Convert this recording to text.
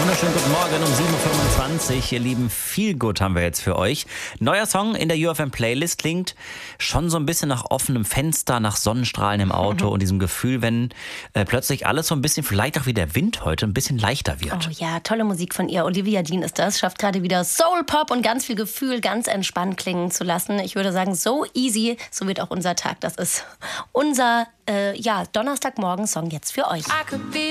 Wunderschönen guten Morgen um 7.25 Uhr, ihr Lieben. Feel Good haben wir jetzt für euch. Neuer Song in der UFM-Playlist klingt schon so ein bisschen nach offenem Fenster, nach Sonnenstrahlen im Auto und diesem Gefühl, wenn plötzlich alles so ein bisschen, vielleicht auch wie der Wind heute, ein bisschen leichter wird. Oh ja, tolle Musik von ihr. Olivia Dean ist das. Schafft gerade wieder Soul Pop und ganz viel Gefühl, ganz entspannt klingen zu lassen. Ich würde sagen, so easy, so wird auch unser Tag. Das ist unser Donnerstagmorgen-Song jetzt für euch.